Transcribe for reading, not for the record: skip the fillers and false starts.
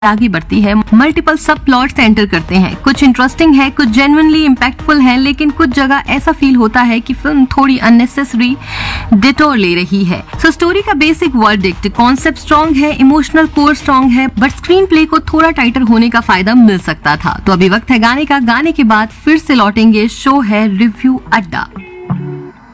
आगे बढ़ती है, मल्टीपल सब प्लॉट्स एंटर करते हैं। कुछ इंटरेस्टिंग है, कुछ जेन्युइनली इम्पैक्टफुल है, लेकिन कुछ जगह ऐसा फील होता है कि फिल्म थोड़ी अननेसेसरी डिटोर ले रही है। सो स्टोरी का बेसिक वर्डिक्ट, कॉन्सेप्ट स्ट्रॉन्ग है, इमोशनल कोर स्ट्रॉन्ग है, बट स्क्रीन प्ले को थोड़ा टाइटर होने का फायदा मिल सकता था। तो अभी वक्त है गाने का, गाने के बाद फिर से लौटेंगे। शो है रिव्यू अड्डा।